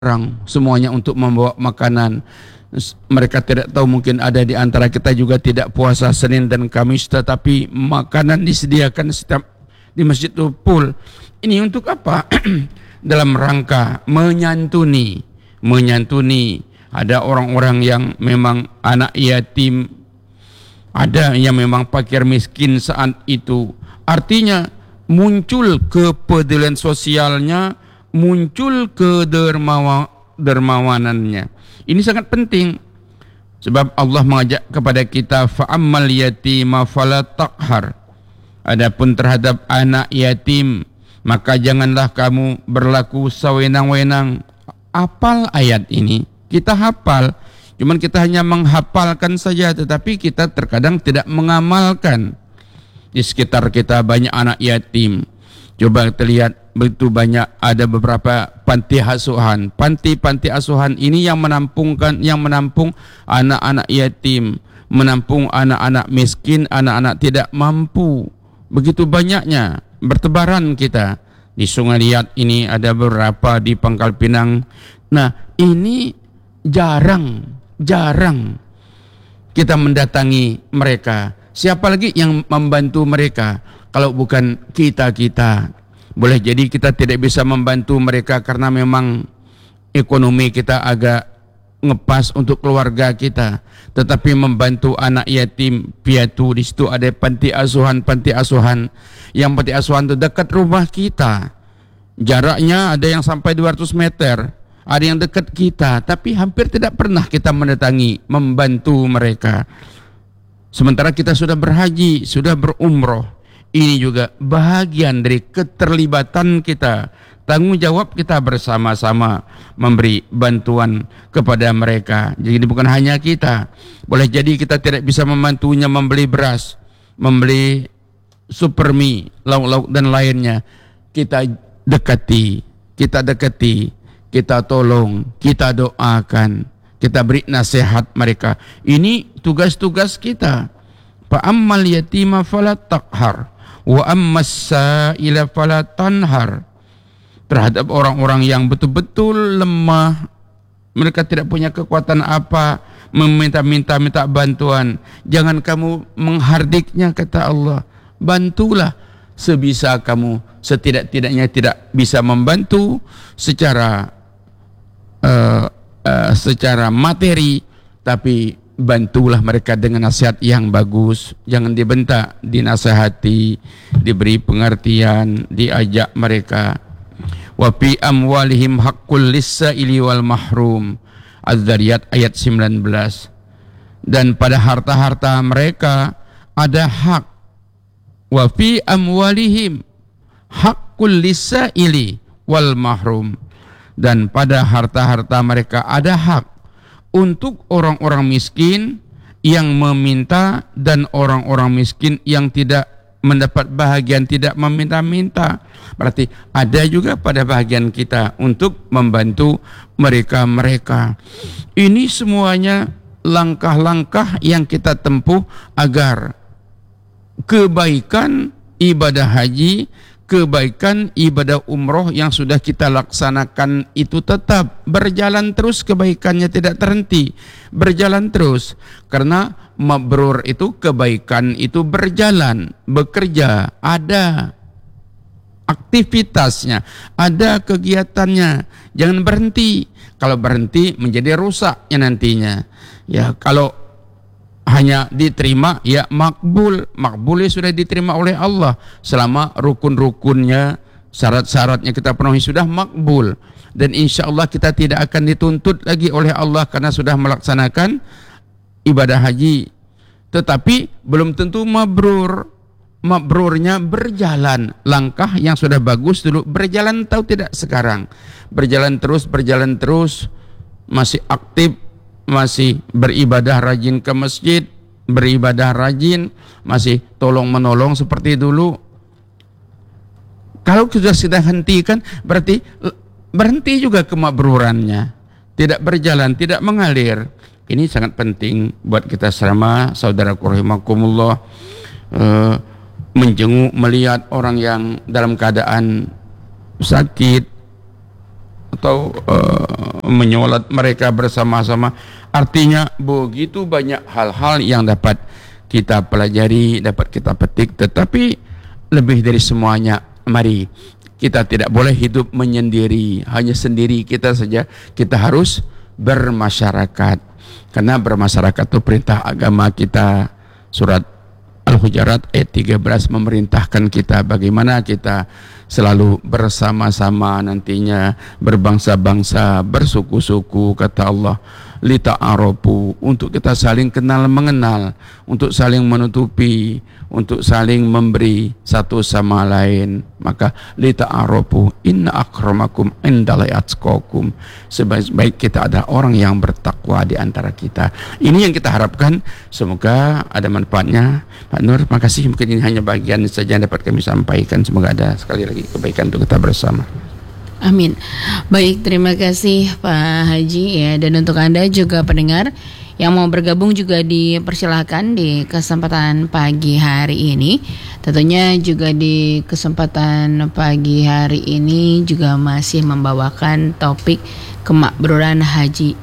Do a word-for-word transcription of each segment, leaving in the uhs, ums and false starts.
orang semuanya untuk membawa makanan. Mereka tidak tahu, mungkin ada di antara kita juga tidak puasa Senin dan Kamis, tetapi makanan disediakan setiap di masjid itu full. Ini untuk apa? Dalam rangka menyantuni, menyantuni. Ada orang-orang yang memang anak yatim, ada yang memang fakir miskin saat itu. Artinya muncul kepedulian sosialnya, muncul kedermawanannya. Ini sangat penting, sebab Allah mengajak kepada kita, fa'ammal yatima fala taqhar. Adapun terhadap anak yatim, maka janganlah kamu berlaku sewenang-wenang. Apal ayat ini, kita hafal, cuman kita hanya menghafalkan saja, tetapi kita terkadang tidak mengamalkan. Di sekitar kita banyak anak yatim. Coba kita lihat, begitu banyak, ada beberapa panti asuhan. Panti-panti asuhan ini yang menampungkan, yang menampung anak-anak yatim, menampung anak-anak miskin, anak-anak tidak mampu. Begitu banyaknya, bertebaran kita. Di Sungai Liat ini ada beberapa, di Pangkal Pinang. Nah, ini jarang, jarang kita mendatangi mereka. Siapa lagi yang membantu mereka kalau bukan kita-kita? Boleh jadi kita tidak bisa membantu mereka karena memang ekonomi kita agak ngepas untuk keluarga kita, tetapi membantu anak yatim piatu. Di situ ada panti asuhan, panti asuhan. Yang panti asuhan itu dekat rumah kita, jaraknya ada yang sampai dua ratus meter, ada yang dekat kita, tapi hampir tidak pernah kita mendatangi, membantu mereka. Sementara kita sudah berhaji, sudah berumroh. Ini juga bahagian dari keterlibatan kita, tanggung jawab kita bersama-sama memberi bantuan kepada mereka. Jadi bukan hanya kita. Boleh jadi kita tidak bisa membantunya membeli beras, membeli supermi, lauk-lauk dan lainnya. Kita dekati, kita dekati, kita tolong, kita doakan, kita beri nasihat mereka. Ini tugas-tugas kita. Fa ammal yatima fala taqhar wa ammas sa'ila fala tanhar. Terhadap orang-orang yang betul-betul lemah, mereka tidak punya kekuatan apa, meminta-minta minta bantuan, jangan kamu menghardiknya, kata Allah. Bantulah sebisa kamu. Setidak-tidaknya tidak bisa membantu secara uh, uh, secara materi, tapi bantulah mereka dengan nasihat yang bagus. Jangan dibentak, dinasihati, diberi pengertian, diajak mereka. Wa fi amwalihim haqqul lis-sa'ili wal mahrum. Az-Zariyat ayat sembilan belas. Dan pada harta-harta mereka ada hak. Wa fi amwalihim haqqul lis-sa'ili wal mahrum. Dan pada harta-harta mereka ada hak untuk orang-orang miskin yang meminta dan orang-orang miskin yang tidak mendapat bahagian, tidak meminta-minta. Berarti ada juga pada bahagian kita untuk membantu mereka-mereka. Ini semuanya langkah-langkah yang kita tempuh agar kebaikan ibadah haji, kebaikan ibadah umroh yang sudah kita laksanakan itu tetap berjalan terus, kebaikannya tidak terhenti, berjalan terus. Karena mabrur itu, kebaikan itu berjalan, bekerja, ada aktivitasnya, ada kegiatannya. Jangan berhenti. Kalau berhenti menjadi rusak ya nantinya. Ya, kalau hanya diterima, ya makbul. Makbulnya sudah diterima oleh Allah. Selama rukun-rukunnya, syarat-syaratnya kita penuhi, sudah makbul. Dan insya Allah kita tidak akan dituntut lagi oleh Allah karena sudah melaksanakan ibadah haji. Tetapi belum tentu mabrur. Mabrurnya berjalan. Langkah yang sudah bagus dulu berjalan, tahu tidak sekarang. Berjalan terus, berjalan terus. Masih aktif, masih beribadah rajin ke masjid, beribadah rajin, masih tolong menolong seperti dulu. Kalau sudah sudah hentikan, berarti berhenti juga kemakburannya, tidak berjalan, tidak mengalir. Ini sangat penting buat kita sama saudaraku rahimakumullah, uh, menjenguk, melihat orang yang dalam keadaan sakit, atau uh, menyolat mereka bersama-sama. Artinya begitu banyak hal-hal yang dapat kita pelajari, dapat kita petik. Tetapi lebih dari semuanya, mari kita tidak boleh hidup menyendiri, hanya sendiri kita saja. Kita harus bermasyarakat, karena bermasyarakat itu perintah agama kita. Surat Al-Hujurat ayat tiga belas memerintahkan kita bagaimana kita selalu bersama-sama nantinya, berbangsa-bangsa, bersuku-suku, kata Allah, lita'arofu, untuk kita saling kenal mengenal, untuk saling menutupi, untuk saling memberi satu sama lain. Maka lita'arofu, inna akramakum indallahi atqakum, sebaik-baik kita ada orang yang bertakwa di antara kita. Ini yang kita harapkan, semoga ada manfaatnya. Pak Nur, makasih. Mungkin ini hanya bagian saja yang dapat kami sampaikan. Semoga ada sekali lagi kebaikan untuk kita bersama. Amin. Baik, terima kasih Pak Haji ya. Dan untuk Anda juga pendengar yang mau bergabung juga dipersilahkan di kesempatan pagi hari ini. Tentunya juga di kesempatan pagi hari ini juga masih membawakan topik kemakmuran haji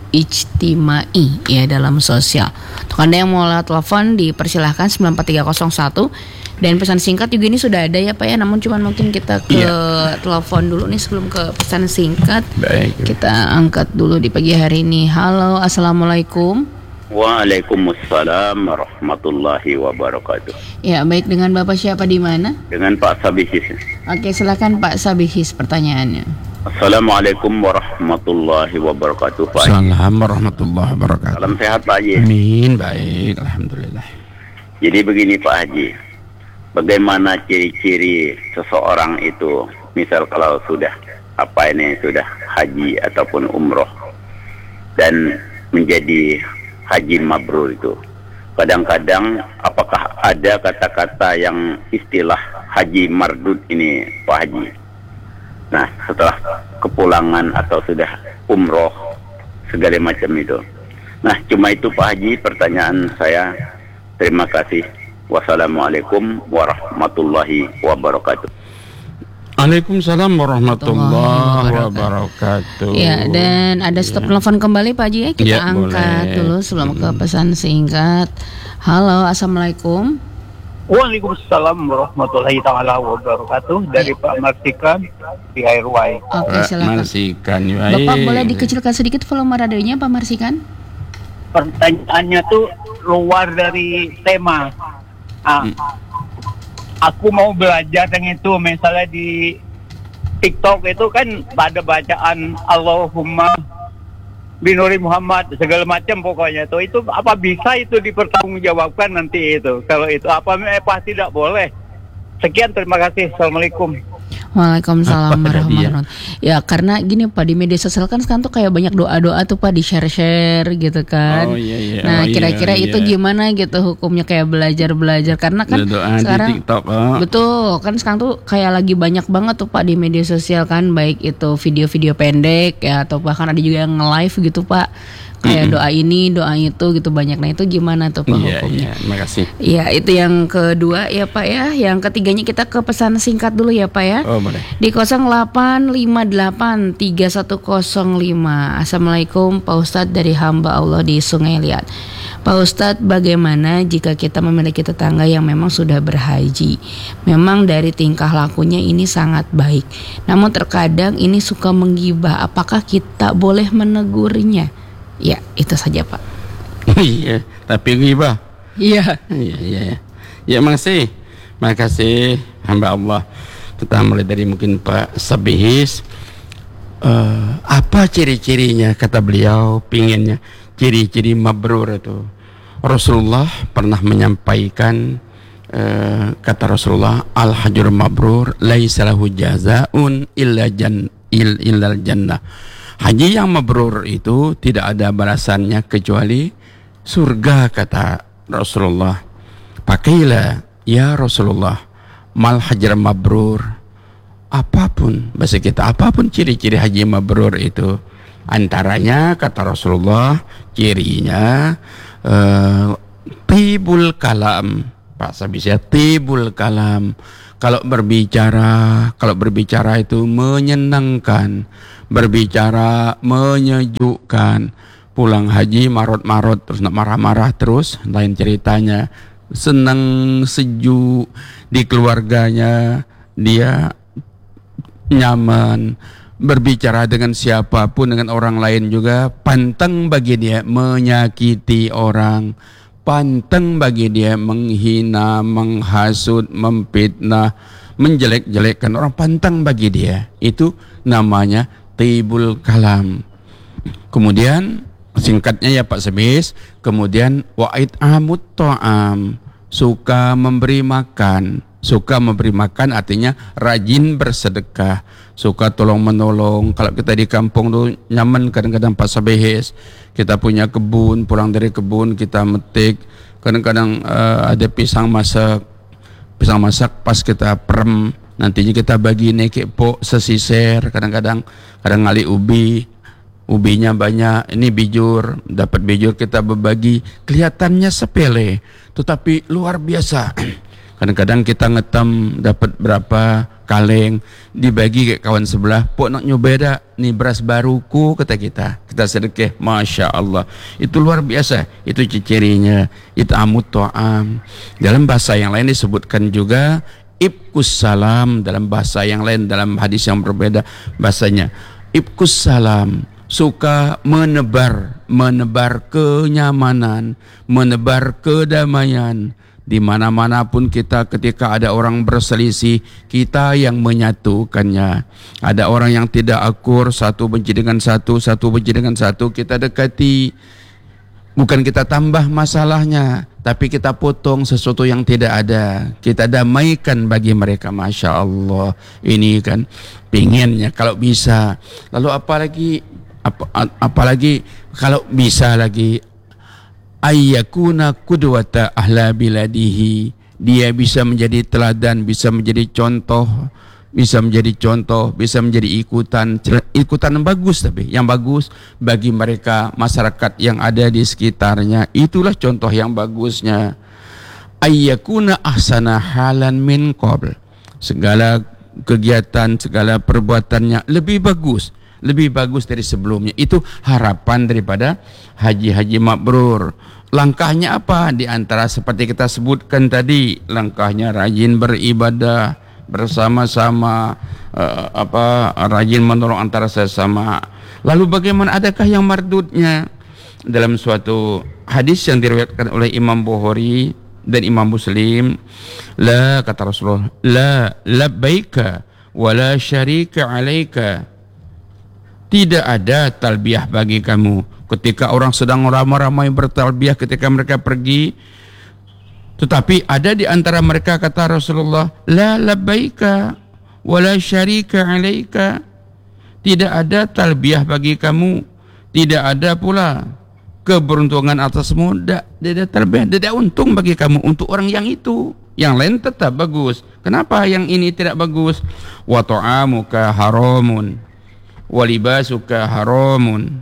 ijtimai ya dalam sosial. Untuk Anda yang mau lewat telepon dipersilahkan sembilan empat tiga nol satu. Dan pesan singkat juga ini sudah ada ya Pak ya, namun cuman mungkin kita ke ya. telepon dulu nih sebelum ke pesan singkat. Baik. Kita angkat dulu di pagi hari ini. Halo, assalamualaikum. Waalaikumsalam warahmatullahi wabarakatuh. Ya, baik, dengan Bapak siapa di mana? Dengan Pak Sabihis. Oke, silakan Pak Sabihis pertanyaannya. Assalamualaikum warahmatullahi wabarakatuh. Pak Assalamualaikum warahmatullahi wabarakatuh. Salam sehat Pak Haji. Amin, baik, alhamdulillah. Jadi begini Pak Haji, bagaimana ciri-ciri seseorang itu, misal kalau sudah apa ini sudah haji ataupun umroh dan menjadi haji mabrur itu, kadang-kadang apakah ada kata-kata yang istilah haji mardud ini Pak Haji? Nah, setelah kepulangan atau sudah umroh segala macam itu. Nah, cuma itu Pak Haji pertanyaan saya. Terima kasih. Wassalamualaikum warahmatullahi wabarakatuh. Waalaikumsalam warahmatullahi wabarakatuh. Ya, dan ada stop ya. Telepon kembali Pak Haji ya. Kita ya, angkat boleh. dulu sebelum hmm. ke pesan singkat. Halo, assalamualaikum. Waalaikumsalam warahmatullahi taala wabarakatuh. Dari ya. Pak Marsikan di Airway. Oke, silakan. Marsikan, Bapak boleh dikecilkan sedikit volume radionya Pak Marsikan? Pertanyaannya tuh luar dari tema. Ah, hmm. Aku mau belajar yang itu, misalnya di TikTok itu kan ada bacaan Allahumma binuri Muhammad segala macam pokoknya tuh, itu apa bisa itu dipertanggungjawabkan nanti itu? Kalau itu apa eh, pasti tidak boleh. Sekian, terima kasih. Assalamualaikum. Waalaikumsalam warahmatullahi wabarakatuh. Ya, karena gini Pak, di media sosial kan sekarang tuh kayak banyak doa-doa tuh Pak, di share-share gitu kan. Oh, iya, iya. Nah, oh, kira-kira iya, itu iya. gimana gitu hukumnya, kayak belajar-belajar, karena kan doa sekarang di TikTok, oh. Betul, kan sekarang tuh kayak lagi banyak banget tuh Pak di media sosial kan, baik itu video-video pendek ya atau bahkan ada juga yang nge-live gitu Pak. Kayak mm-hmm. doa ini, doa itu gitu banyak. Nah, itu gimana tuh Pak yeah, hukumnya? Iya, terima kasih. Iya, itu yang kedua ya Pak ya. Yang ketiganya kita ke pesan singkat dulu ya Pak ya. Oh, boleh. Di nol delapan lima delapan tiga satu nol lima. Assalamualaikum Pak Ustadz dari hamba Allah di Sungai Liat. Pak Ustadz, bagaimana jika kita memiliki tetangga yang memang sudah berhaji? Memang dari tingkah lakunya ini sangat baik, namun terkadang ini suka menggibah. Apakah kita boleh menegurnya? Ya, itu saja Pak. Iya, tapi ghibah. Iya. Iya, iya. Ya, makasih. Makasih hamba Allah. Kita mulai dari mungkin Pak Sabihis. Uh, apa ciri-cirinya kata beliau, pinginnya ciri-ciri mabrur itu. Rasulullah pernah menyampaikan uh, kata Rasulullah, al-hajjur mabrur laisa lahu jazaa'un illa jan il illal jannah. Haji yang mabrur itu tidak ada balasannya kecuali surga, kata Rasulullah. Pakailah ya Rasulullah, mal hajar mabrur. Apapun bahasa kita, apapun ciri-ciri haji mabrur itu. Antaranya kata Rasulullah, cirinya uh, tibul kalam. Pak Sabisya, tibul kalam. Kalau berbicara, kalau berbicara itu menyenangkan, berbicara menyejukkan. Pulang haji marot-marot terus nak marah-marah terus, lain ceritanya. Senang sejuk di keluarganya, dia nyaman berbicara dengan siapapun, dengan orang lain juga pantang bagi dia menyakiti orang, pantang bagi dia menghina, menghasut, memfitnah, menjelek-jelekkan orang, pantang bagi dia. Itu namanya tibul kalam. Kemudian singkatnya ya Pak Sebis, kemudian wa'id amut ta'am, suka memberi makan. Suka memberi makan artinya rajin bersedekah, suka tolong menolong. Kalau kita di kampung tuh nyaman kadang-kadang Pak Sebis, kita punya kebun, pulang dari kebun kita metik, kadang-kadang uh, ada pisang masak, pisang masak pas kita perem, nantinya kita bagi nekek pok sesiser, kadang-kadang kadang ngali ubi, ubinya banyak, ini bijur, dapat bijur kita berbagi, kelihatannya sepele tetapi luar biasa. Kadang-kadang kita ngetem dapat berapa kaleng, dibagi ke kawan sebelah, pok nak nyoba dah, ni beras baruku, kata kita, kita sedekah, Masya Allah, itu luar biasa. Itu cirinya it'amut ta'am. Dalam bahasa yang lain disebutkan juga ibkus salam, dalam bahasa yang lain, dalam hadis yang berbeda bahasanya ibkus salam, suka menebar, menebar kenyamanan, menebar kedamaian. Di mana-mana pun kita, ketika ada orang berselisih, kita yang menyatukannya. Ada orang yang tidak akur, satu benci dengan satu, satu benci dengan satu, kita dekati. Bukan kita tambah masalahnya, tapi kita potong sesuatu yang tidak ada, kita damaikan bagi mereka. Masya Allah, ini kan pinginnya kalau bisa. Lalu apalagi ap, apalagi kalau bisa lagi, ayyakuna qudwata ahla biladihi, dia bisa menjadi teladan, bisa menjadi contoh, bisa menjadi contoh, bisa menjadi ikutan, ikutan yang bagus, tapi yang bagus bagi mereka masyarakat yang ada di sekitarnya. Itulah contoh yang bagusnya. Ayyakuna ahsana halan min qabl, segala kegiatan, segala perbuatannya lebih bagus, lebih bagus dari sebelumnya. Itu harapan daripada haji-haji mabrur. Langkahnya apa? Di antara seperti kita sebutkan tadi, langkahnya rajin beribadah bersama-sama, uh, apa rajin menolong antara sesama. Lalu bagaimana, adakah yang mardudnya? Dalam suatu hadis yang diriwayatkan oleh Imam Bukhari dan Imam Muslim, la, kata Rasulullah, la labbaika wala syarika alaika, tidak ada talbiyah bagi kamu ketika orang sedang ramai-ramai bertalbiyah ketika mereka pergi, tetapi ada di antara mereka, kata Rasulullah, la labbaika wala syarika alaika, tidak ada talbiyah bagi kamu, tidak ada pula keberuntungan atasmu, tidak ada talbiyah, tidak untung bagi kamu. Untuk orang yang itu, yang lain tetap bagus. Kenapa yang ini tidak bagus? Wa ta'amuka haramun walibasuka haramun.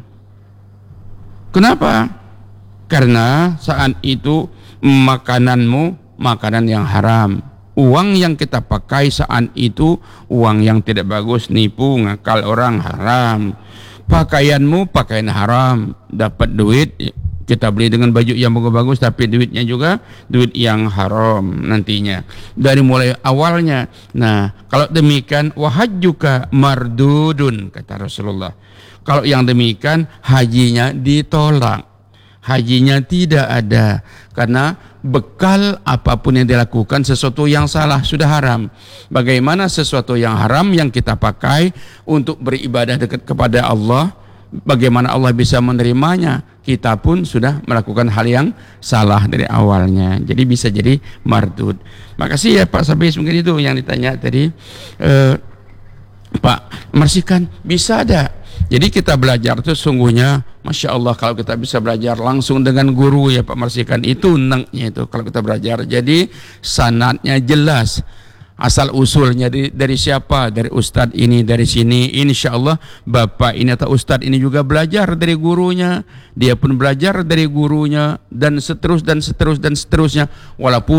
Kenapa? Karena saat itu makananmu makanan yang haram, uang yang kita pakai saat itu uang yang tidak bagus, nipu, ngakal orang, haram. Pakaianmu pakaian haram, dapat duit kita beli dengan baju yang bagus-bagus, tapi duitnya juga duit yang haram nantinya dari mulai awalnya. Nah, kalau demikian wahajjuka mardudun, kata Rasulullah. Kalau yang demikian hajinya ditolak, hajinya tidak ada, karena bekal apapun yang dilakukan sesuatu yang salah sudah haram. Bagaimana sesuatu yang haram yang kita pakai untuk beribadah dekat kepada Allah, bagaimana Allah bisa menerimanya? Kita pun sudah melakukan hal yang salah dari awalnya, jadi bisa jadi mardud. Makasih ya Pak Sabis, mungkin itu yang ditanya tadi. eh, Pak Marsikan, bisa ada. Jadi kita belajar itu sungguhnya Masya Allah, kalau kita bisa belajar langsung dengan guru ya Pak Marsikan, itu nengnya itu kalau kita belajar. Jadi sanadnya jelas, asal usulnya dari, dari siapa, dari ustadz ini, dari sini. Insya Allah bapak ini atau ustadz ini juga belajar dari gurunya, dia pun belajar dari gurunya, dan seterus dan seterus dan seterusnya. Walaupun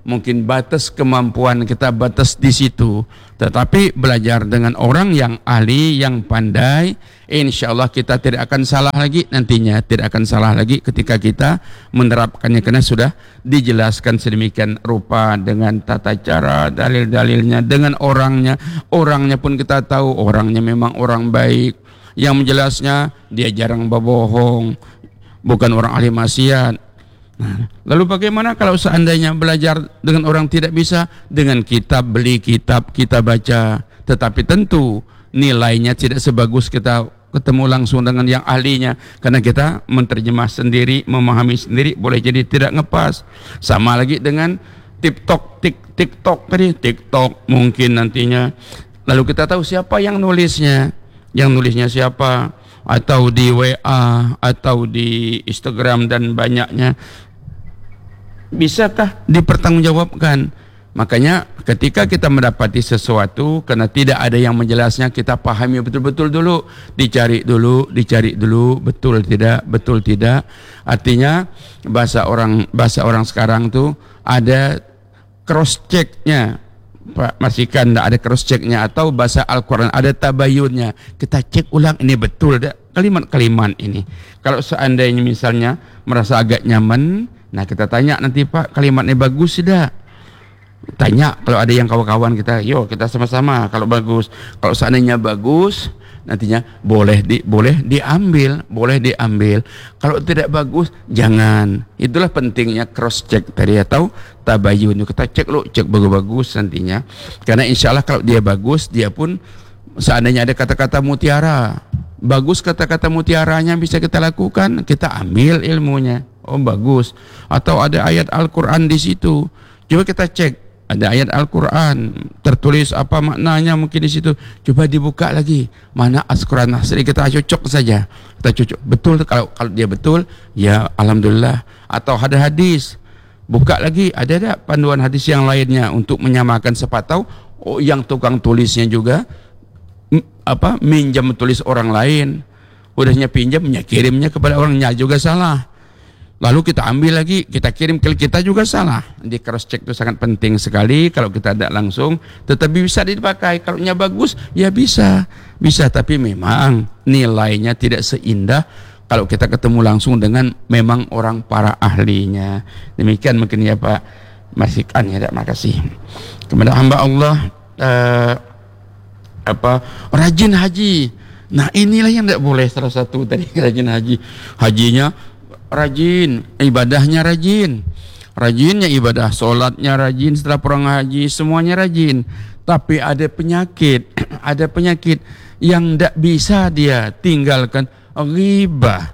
mungkin batas kemampuan kita batas di situ. Tetapi belajar dengan orang yang ahli, yang pandai, insya Allah kita tidak akan salah lagi nantinya, tidak akan salah lagi ketika kita menerapkannya, karena sudah dijelaskan sedemikian rupa dengan tata cara, dalil-dalilnya, dengan orangnya. Orangnya pun kita tahu, orangnya memang orang baik. Yang menjelasnya dia jarang berbohong, bukan orang ahli maksiat. Nah, lalu bagaimana kalau seandainya belajar dengan orang tidak bisa? Dengan kitab, beli kitab, kita baca. Tetapi tentu nilainya tidak sebagus kita ketemu langsung dengan yang ahlinya, karena kita menterjemah sendiri, memahami sendiri, boleh jadi tidak ngepas. Sama lagi dengan TikTok, tik, TikTok tadi, TikTok mungkin nantinya. Lalu kita tahu siapa yang nulisnya, yang nulisnya siapa, atau di W A atau di Instagram dan banyaknya. Bisakah dipertanggungjawabkan? Makanya ketika kita mendapati sesuatu, karena tidak ada yang menjelasnya, kita pahami betul-betul dulu, dicari dulu, dicari dulu, betul tidak, betul tidak. Artinya bahasa orang bahasa orang sekarang tuh ada cross checknya, Pak Masikan, tidak ada cross checknya, atau bahasa Al-Quran ada tabayunnya. Kita cek ulang, ini betul tidak kalimat-kalimat ini. Kalau seandainya misalnya merasa agak nyaman, nah kita tanya nanti, Pak, kalimatnya bagus tidak? Tanya, kalau ada yang kawan-kawan kita, yuk kita sama-sama, kalau bagus. Kalau seandainya bagus, nantinya boleh di, boleh diambil, boleh diambil. Kalau tidak bagus, jangan. Itulah pentingnya cross check tadi, atau tabayun. Kita cek lu, cek bagus-bagus nantinya. Karena insya Allah kalau dia bagus, dia pun seandainya ada kata-kata mutiara, bagus kata-kata mutiaranya bisa kita lakukan, kita ambil ilmunya. Oh bagus. Atau ada ayat Al-Quran di situ, coba kita cek. Ada ayat Al-Quran tertulis apa maknanya mungkin di situ. Coba dibuka lagi, mana As-Quran asli, kita cocok saja. Kita cocok. Betul, kalau kalau dia betul, ya alhamdulillah. Atau ada hadis, buka lagi, ada ada panduan hadis yang lainnya untuk menyamakan, siapa tahu oh, yang tukang tulisnya juga apa minjam tulis orang lain. Udahnya pinjamnya, kirimnya kepada orangnya juga salah. Lalu kita ambil lagi, kita kirim ke kita juga salah. Di cross check itu sangat penting sekali. Kalau kita tidak langsung, tetapi bisa dipakai. Kalau nya bagus, ya bisa, bisa. Tapi memang nilainya tidak seindah kalau kita ketemu langsung dengan memang orang para ahlinya. Demikian mungkin ya Pak Masikan ya. Terima kasih kepada hamba Allah uh, apa rajin haji. Nah inilah yang tidak boleh, salah satu tadi rajin haji. Hajinya rajin, ibadahnya rajin, rajinnya ibadah, sholatnya rajin, setelah pulang haji semuanya rajin. Tapi ada penyakit, ada penyakit yang tidak bisa dia tinggalkan, ghibah.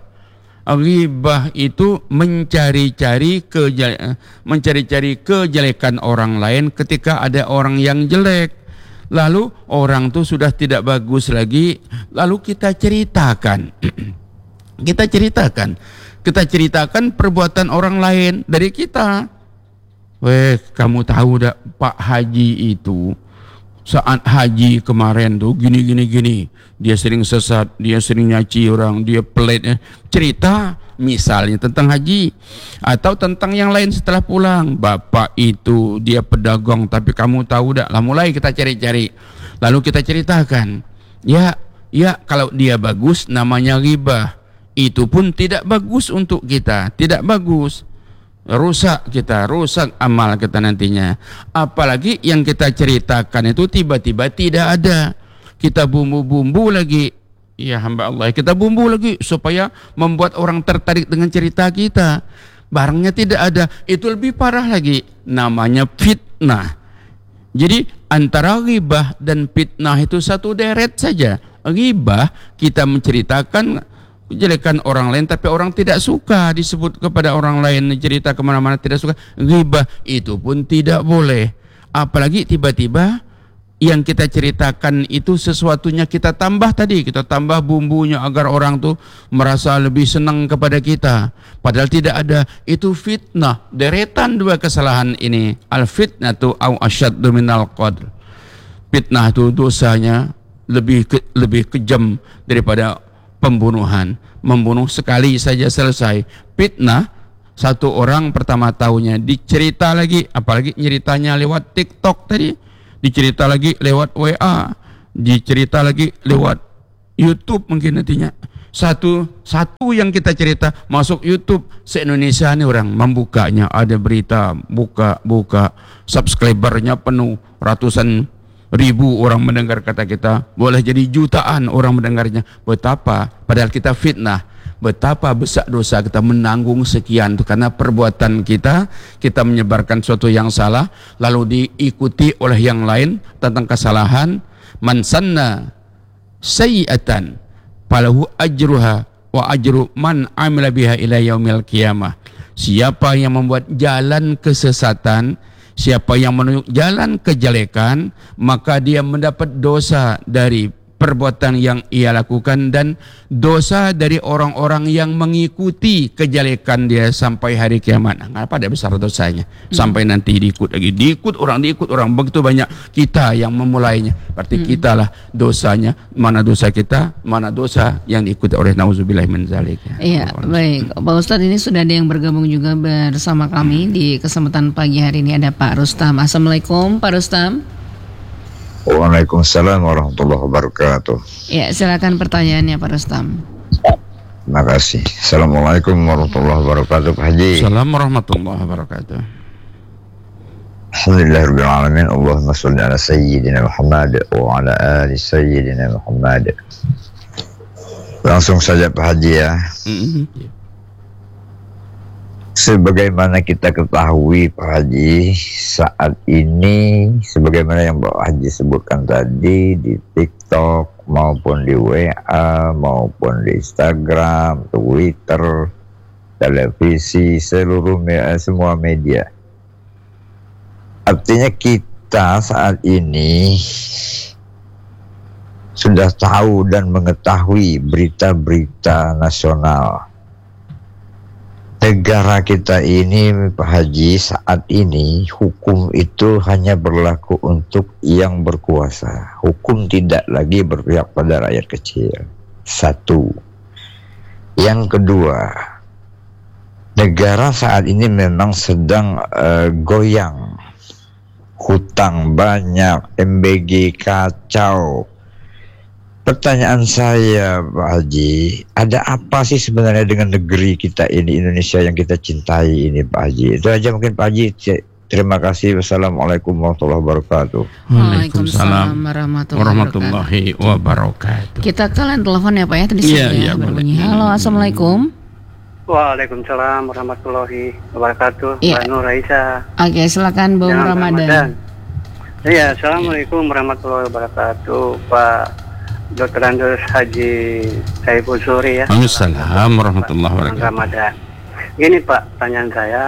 Ghibah itu mencari-cari kejelekan, mencari-cari kejelekan orang lain ketika ada orang yang jelek. Lalu orang itu sudah tidak bagus lagi, lalu kita ceritakan, kita ceritakan. Kita ceritakan perbuatan orang lain dari kita. Weh, kamu tahu tak Pak Haji itu saat haji kemarin tuh gini gini gini. Dia sering sesat, dia sering nyaci orang, dia pelit. Cerita misalnya tentang haji atau tentang yang lain setelah pulang. Bapak itu dia pedagang, tapi kamu tahu tak? Lah mulai kita cari-cari. Lalu kita ceritakan. Ya, ya kalau dia bagus namanya ghibah. Itu pun tidak bagus untuk kita, tidak bagus, rusak kita, rusak amal kita nantinya. Apalagi yang kita ceritakan itu tiba-tiba tidak ada, kita bumbu-bumbu lagi, ya hamba Allah, kita bumbu lagi supaya membuat orang tertarik dengan cerita kita. Barangnya tidak ada, itu lebih parah lagi, namanya fitnah. Jadi antara ghibah dan fitnah itu satu deret saja. Ghibah kita menceritakan kejelekan orang lain, tapi orang tidak suka disebut kepada orang lain, cerita kemana-mana tidak suka. Ghibah itu pun tidak boleh. Apalagi tiba-tiba yang kita ceritakan itu sesuatunya kita tambah tadi, kita tambah bumbunya agar orang tuh merasa lebih senang kepada kita. Padahal tidak ada. Itu fitnah. Deretan dua kesalahan ini. Al fitnah tu au asyaddu minal qatl. Fitnah itu dosanya lebih ke, lebih kejam daripada pembunuhan. Membunuh sekali saja selesai. Fitnah satu orang pertama tahunya dicerita lagi, apalagi ceritanya lewat TikTok tadi, dicerita lagi lewat W A, dicerita lagi lewat YouTube mungkin nantinya. Satu satu yang kita cerita masuk YouTube, se-Indonesia ini orang membukanya, ada berita, buka buka, subscribernya penuh, ratusan ribu orang mendengar kata kita, boleh jadi jutaan orang mendengarnya. Betapa padahal kita fitnah, betapa besar dosa kita menanggung sekian itu karena perbuatan kita, kita menyebarkan sesuatu yang salah lalu diikuti oleh yang lain tentang kesalahan. Man sanna sayyi'atan falahu ajruha wa ajru man amila biha ila yaumil qiyamah. Siapa yang membuat jalan kesesatan, siapa yang menunjuk jalan kejelekan, maka dia mendapat dosa dari perbuatan yang ia lakukan dan dosa dari orang-orang yang mengikuti kejelekan dia sampai hari kiamat. Nah, apa ada besar dosanya? Sampai nanti diikut lagi, diikut orang, diikut orang, begitu banyak kita yang memulainya. Berarti hmm. kitalah dosanya, mana dosa kita, mana dosa yang diikuti oleh nauzubillahi min zalik. Iya, baik. Pak Ustadz, ini sudah ada yang bergabung juga bersama kami di kesempatan pagi hari ini, ada Pak Rustam. Assalamualaikum Pak Rustam. Waalaikumsalam warahmatullahi wabarakatuh. Ya, silakan pertanyaannya Pak Rustam. Terima kasih. Assalamualaikum warahmatullahi wabarakatuh, Pak Haji. Assalamualaikum warahmatullahi wabarakatuh. Alhamdulillahirabbil alamin. Allahumma shalli ala sayyidina Muhammad wa ala ali sayyidina Muhammad. Langsung saja Pak Haji ya. Mm-hmm. Sebagaimana kita ketahui Pak Haji, saat ini sebagaimana yang Pak Haji sebutkan tadi di TikTok maupun di W A maupun di Instagram, Twitter, televisi, seluruh media, semua media. Artinya kita saat ini sudah tahu dan mengetahui berita-berita nasional. Negara kita ini Pak Haji, saat ini hukum itu hanya berlaku untuk yang berkuasa. Hukum tidak lagi berpihak pada rakyat kecil. Satu. Yang kedua, negara saat ini memang sedang uh, goyang. Hutang banyak, M B G kacau. Pertanyaan saya Pak Haji, ada apa sih sebenarnya dengan negeri kita ini, Indonesia yang kita cintai ini Pak Haji? Itu aja mungkin Pak Haji. Terima kasih. Wassalamualaikum warahmatullahi wabarakatuh. Waalaikumsalam warahmatullahi wabarakatuh. Kita kalian telepon ya Pak ya, tadi iya, sudah iya, berbunyi. Halo, assalamualaikum. Waalaikumsalam warahmatullahi wabarakatuh. Iya. Mbak Nur Raisa. Oke, silakan Bung Yang Ramadan. Iya, assalamualaikum warahmatullahi wabarakatuh, Pak Dokter Andes Haji Saiful Suri ya. Waalaikumsalam warahmatullahi wabarakatuh. Ramadan. Gini Pak, pertanyaan saya,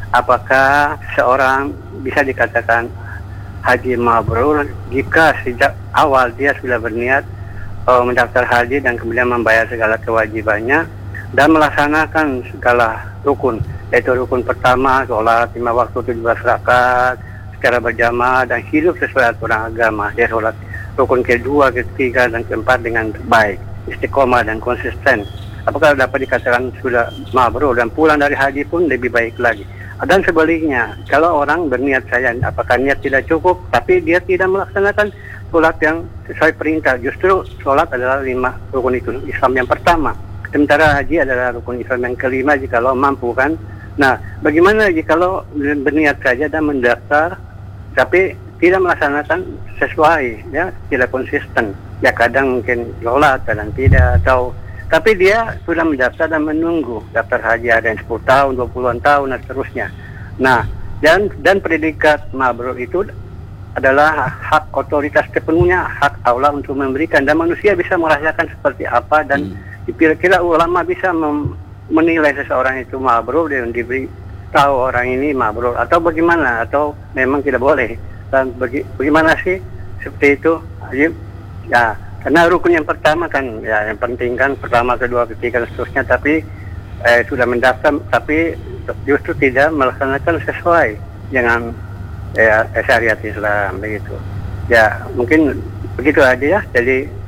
apakah seorang bisa dikatakan haji mabrur jika sejak awal dia sudah berniat uh, mendaftar haji dan kemudian membayar segala kewajibannya dan melaksanakan segala rukun, yaitu rukun pertama sholat lima waktu tujuh belas rakaat secara berjamaah dan hidup sesuai aturan agama. Dia sholat rukun kedua, ketiga, dan keempat dengan baik, istiqomah dan konsisten. Apakah dapat dikatakan sudah mabrur dan pulang dari haji pun lebih baik lagi? Dan sebaliknya, kalau orang berniat saya, apakah niat tidak cukup, tapi dia tidak melaksanakan sholat yang sesuai perintah? Justru sholat adalah lima rukun itu Islam yang pertama. Sementara haji adalah rukun Islam yang kelima jika lo mampu kan. Nah, bagaimana jika lo berniat saja dan mendaftar, tapi tidak melaksanakan sesuai, ya, tidak konsisten. Ya kadang mungkin sholat, kadang tidak, atau tapi dia sudah mendaftar dan menunggu daftar haji ada yang sepuluh tahun, dua puluhan tahun, dan seterusnya. Nah, dan dan predikat mabrur itu adalah hak otoritas sepenuhnya, hak Allah untuk memberikan, dan manusia bisa merasakan seperti apa, dan hmm. kira-kira ulama bisa mem- menilai seseorang itu mabrur dan diberi tahu orang ini mabrur atau bagaimana, atau memang tidak boleh. Dan baga- bagaimana sih seperti itu, Ajib? Ya, karena rukun yang pertama kan, ya yang penting kan pertama, kedua, ketiga, dan seterusnya. Tapi eh, sudah mendaftar, tapi justru tidak melaksanakan sesuai dengan ya, syariat Islam begitu. Ya mungkin begitu aja ya. Jadi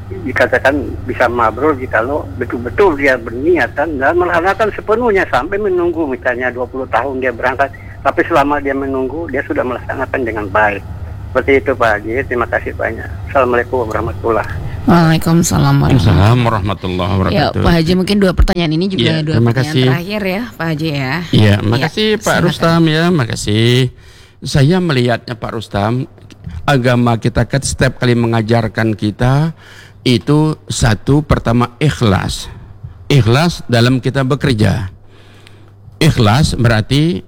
dikatakan bisa mabrur jikalau betul-betul dia berniatan dan melaksanakan sepenuhnya sampai menunggu, misalnya dua puluh tahun dia berangkat, tapi selama dia menunggu dia sudah melaksanakan dengan baik. Seperti itu Pak Haji. Terima kasih banyak. Assalamualaikum warahmatullahi wabarakatuh. Waalaikumsalam Assalamualaikum warahmatullahi Ya wabarakatuh. Pak Haji, mungkin dua pertanyaan ini juga Ya, dua terima pertanyaan kasih. terakhir ya Pak Haji ya. Iya, makasih Ya, Pak silakan. Rustam ya, makasih. Saya melihatnya Pak Rustam, agama kita kan setiap kali mengajarkan kita itu satu, pertama ikhlas. Ikhlas dalam kita bekerja. Ikhlas berarti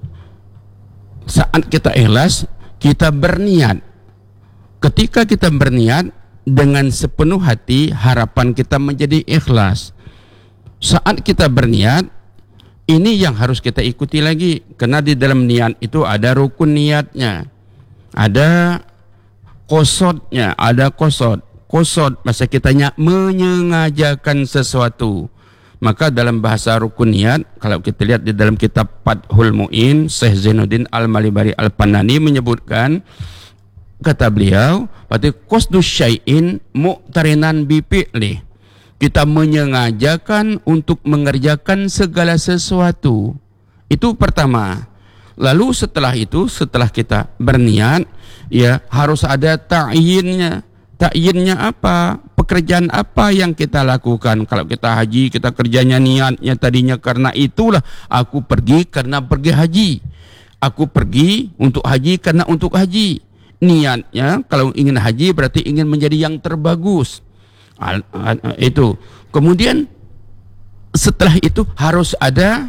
saat kita ikhlas, kita berniat. Ketika kita berniat dengan sepenuh hati, harapan kita menjadi ikhlas. Saat kita berniat, ini yang harus kita ikuti lagi, karena di dalam niat itu ada rukun niatnya, ada qasdnya, ada qasd. Qasd bahasa kitanya menyengajakan sesuatu. Maka dalam bahasa rukun niat, kalau kita lihat di dalam kitab Fathul Mu'in, Syekh Zainuddin Al-Malibari Al-Panani menyebutkan, kata beliau, berarti qasdus syai'in muqtarinan bi fi'li. Kita menyengajakan untuk mengerjakan segala sesuatu. Itu pertama. Lalu setelah itu, setelah kita berniat, ya harus ada ta'yinnya. Ta'yinnya apa? Pekerjaan apa yang kita lakukan? Kalau kita haji, kita kerjanya niatnya tadinya karena itulah aku pergi karena pergi haji. Aku pergi untuk haji karena untuk haji. Niatnya kalau ingin haji berarti ingin menjadi yang terbagus. Al, al, itu. Kemudian setelah itu harus ada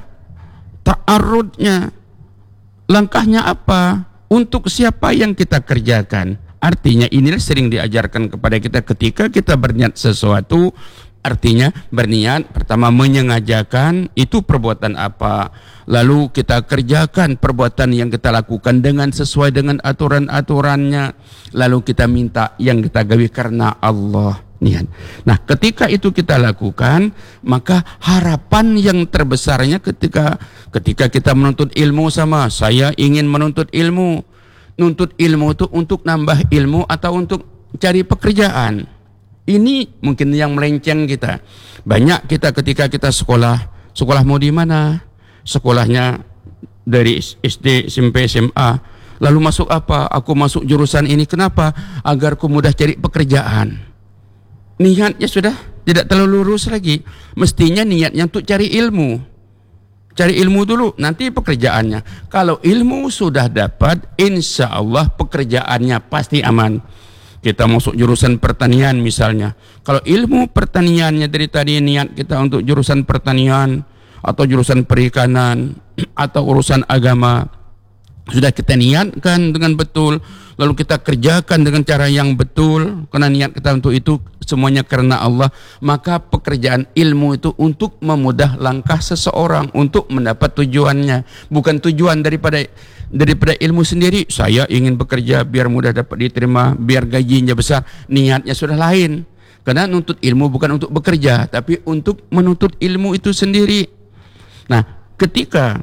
ta'arudnya. Langkahnya apa? Untuk siapa yang kita kerjakan? Artinya inilah sering diajarkan kepada kita ketika kita berniat sesuatu. Artinya berniat pertama menyengajakan itu perbuatan apa, lalu kita kerjakan perbuatan yang kita lakukan dengan sesuai dengan aturan-aturannya, lalu kita minta yang kita gawe karena Allah. Niat. Nah, ketika itu kita lakukan, maka harapan yang terbesarnya ketika ketika kita menuntut ilmu sama, saya ingin menuntut ilmu. Nuntut ilmu itu untuk nambah ilmu atau untuk cari pekerjaan. Ini mungkin yang melenceng kita. Banyak kita ketika kita sekolah, sekolah mau di mana? Sekolahnya dari S D, S M P, S M A. Lalu masuk apa? Aku masuk jurusan ini. Kenapa? Agar ku mudah cari pekerjaan. Niatnya sudah tidak terlalu lurus lagi. Mestinya niatnya untuk cari ilmu. Cari ilmu dulu, nanti pekerjaannya. Kalau ilmu sudah dapat, insya Allah pekerjaannya pasti aman. Kita masuk jurusan pertanian misalnya. Kalau ilmu pertaniannya dari tadi niat kita untuk jurusan pertanian atau jurusan perikanan atau urusan agama, sudah kita niatkan dengan betul, lalu kita kerjakan dengan cara yang betul, karena niat kita untuk itu semuanya karena Allah, maka pekerjaan ilmu itu untuk memudah langkah seseorang untuk mendapat tujuannya, bukan tujuan daripada daripada ilmu sendiri. Saya ingin bekerja biar mudah dapat diterima, biar gajinya besar. Niatnya sudah lain, karena nuntut ilmu bukan untuk bekerja, tapi untuk menuntut ilmu itu sendiri. Nah, ketika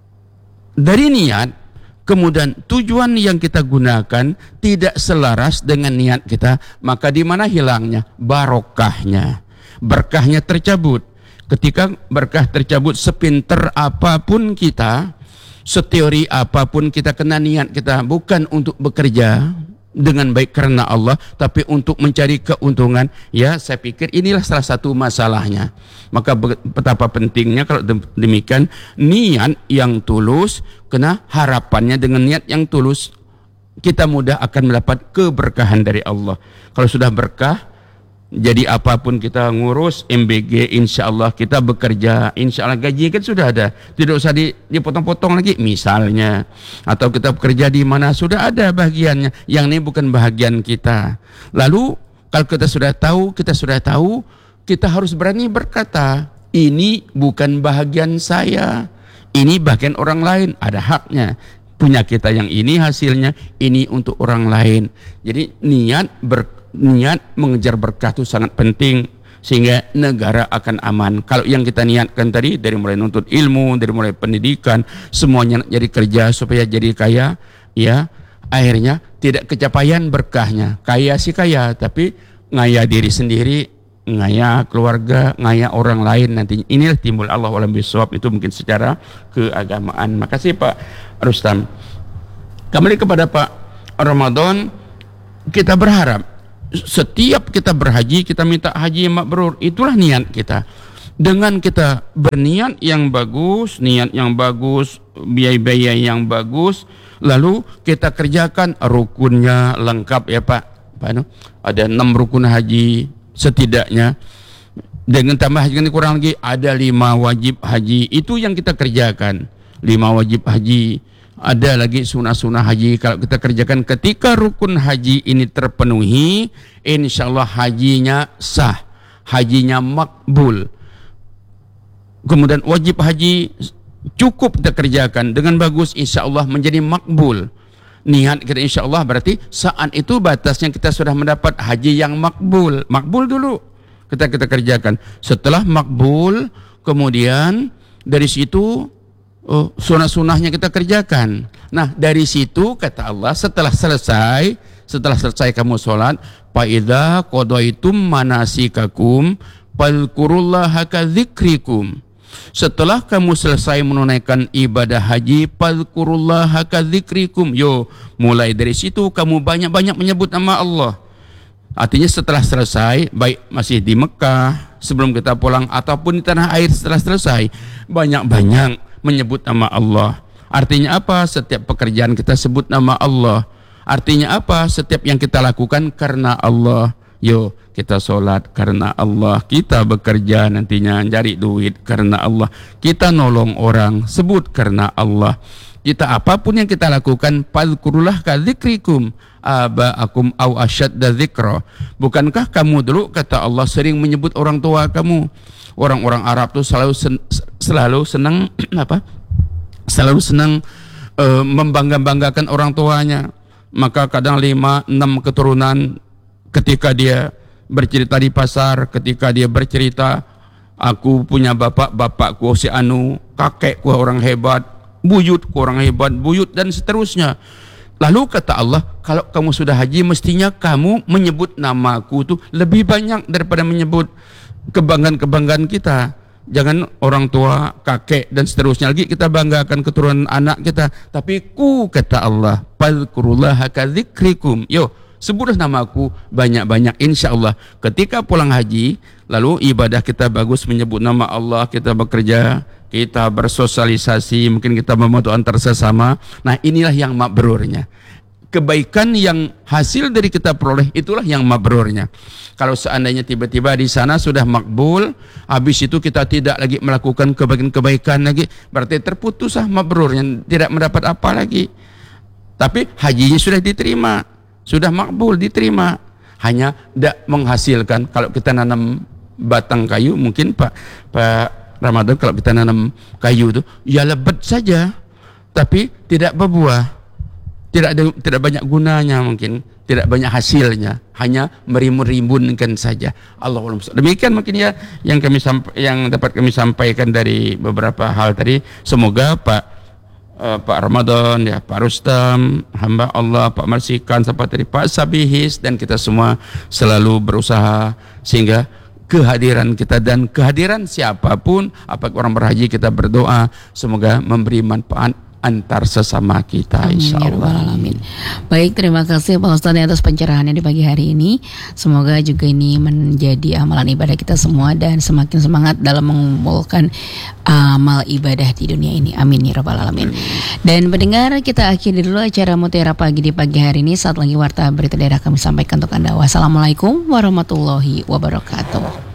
dari niat kemudian tujuan yang kita gunakan tidak selaras dengan niat kita, maka di mana hilangnya barokahnya? Berkahnya tercabut. Ketika berkah tercabut, sepinter apapun kita, seteori apapun kita, kena niat kita bukan untuk bekerja dengan baik karena Allah, tapi untuk mencari keuntungan, ya saya pikir inilah salah satu masalahnya. Maka betapa pentingnya kalau demikian niat yang tulus, kena harapannya dengan niat yang tulus, kita mudah akan mendapat keberkahan dari Allah. Kalau sudah berkah, jadi apapun kita ngurus M B G, insya Allah kita bekerja, insya Allah gaji kan sudah ada, tidak usah dipotong-potong lagi misalnya. Atau kita bekerja di mana sudah ada bagiannya, yang ini bukan bagian kita. Lalu kalau kita sudah tahu, kita sudah tahu, kita harus berani berkata, ini bukan bagian saya, ini bagian orang lain, ada haknya. Punya kita yang ini hasilnya, ini untuk orang lain. Jadi niat ber niat mengejar berkah itu sangat penting sehingga negara akan aman. Kalau yang kita niatkan tadi dari mulai nuntut ilmu, dari mulai pendidikan, semuanya jadi kerja supaya jadi kaya, ya akhirnya tidak kecapaian berkahnya. Kaya sih kaya, tapi ngaya diri sendiri, ngaya keluarga, ngaya orang lain nantinya. Inilah timbul Allah walam bisawab, itu mungkin secara keagamaan. Makasih Pak Rustam. Kembali kepada Pak Ramadan, kita berharap setiap kita berhaji kita minta haji mabrur. Itulah niat kita. Dengan kita berniat yang bagus, niat yang bagus, biaya-biaya yang bagus, lalu kita kerjakan rukunnya lengkap ya Pak. Pak no? Ada enam rukun haji setidaknya. Dengan tambah haji kurang lagi ada lima wajib haji. Itu yang kita kerjakan. Lima wajib haji. Ada lagi sunah-sunah haji. Kalau kita kerjakan ketika rukun haji ini terpenuhi, insya Allah hajinya sah, hajinya makbul. Kemudian wajib haji cukup kita kerjakan dengan bagus, insya Allah menjadi makbul. Niat kita insya Allah berarti saat itu batasnya kita sudah mendapat haji yang makbul. Makbul dulu kita kita kerjakan. Setelah makbul, kemudian dari situ oh, sunah-sunahnya kita kerjakan. Nah dari situ kata Allah, setelah selesai, setelah selesai kamu sholat, fa idza qadaitum manasikakum fadhkurullaha kadzikrikum. Setelah kamu selesai menunaikan ibadah haji, fadhkurullaha kadzikrikum. Yo, mulai dari situ kamu banyak-banyak menyebut nama Allah. Artinya setelah selesai, baik masih di Mekah, sebelum kita pulang, ataupun di tanah air setelah selesai, banyak-banyak menyebut nama Allah. Artinya apa? Setiap pekerjaan kita sebut nama Allah. Artinya apa? Setiap yang kita lakukan karena Allah. Yo, kita sholat karena Allah, kita bekerja nantinya cari duit karena Allah, kita nolong orang sebut karena Allah, kita apapun yang kita lakukan, fadhkurullah kadzikrikum aba'akum au asyadda dzikra. Bukankah kamu dulu kata Allah sering menyebut orang tua kamu? Orang-orang Arab tuh selalu sen, selalu senang apa? Selalu senang uh, membangga-banggakan orang tuanya. Maka kadang lima enam keturunan ketika dia bercerita di pasar, ketika dia bercerita, aku punya bapak, bapakku si anu, kakekku orang hebat, buyutku orang hebat, buyut dan seterusnya. Lalu kata Allah, kalau kamu sudah haji mestinya kamu menyebut namaku tuh lebih banyak daripada menyebut kebanggaan-kebanggaan kita. Jangan orang tua, kakek dan seterusnya lagi kita banggakan keturunan anak kita, tapi ku kata Allah, fadhkurullaha kadzikrikum. Yo, sebutlah namaku banyak-banyak, insya Allah ketika pulang haji, lalu ibadah kita bagus menyebut nama Allah, kita bekerja, kita bersosialisasi, mungkin kita membantu antar sesama. Nah inilah yang mabrurnya. Kebaikan yang hasil dari kita peroleh itulah yang mabrurnya. Kalau seandainya tiba-tiba di sana sudah makbul, habis itu kita tidak lagi melakukan kebaikan-kebaikan lagi, berarti terputuslah mabrurnya, tidak mendapat apa lagi. Tapi hajinya sudah diterima, sudah makbul, diterima, hanya tidak menghasilkan. Kalau kita nanam batang kayu, mungkin Pak Pak Ramadan, kalau kita nanam kayu itu ya lebat saja, tapi tidak berbuah, tidak ada, tidak banyak gunanya, mungkin tidak banyak hasilnya, hanya merimbun-rimbunkan saja. Allahumma shalli. Demikian mungkin ya yang kami yang dapat kami sampaikan dari beberapa hal tadi. Semoga Pak Uh, Pak Ramadan, ya Pak Rustam, hamba Allah, Pak Marsikan, sampai tadi Pak Sabihis, dan kita semua selalu berusaha sehingga kehadiran kita dan kehadiran siapapun, apakah orang berhaji, kita berdoa semoga memberi manfaat antar sesama kita, insya Allah. Amin. Baik, terima kasih Pak Ustadz atas pencerahannya di pagi hari ini. Semoga juga ini menjadi amalan ibadah kita semua dan semakin semangat dalam mengumpulkan amal ibadah di dunia ini. Amin ya rabbal alamin. Dan pendengar, kita akhiri dulu acara Mutiara Pagi di pagi hari ini. Saat lagi warta berita daerah kami sampaikan untuk Anda. Wassalamualaikum warahmatullahi wabarakatuh.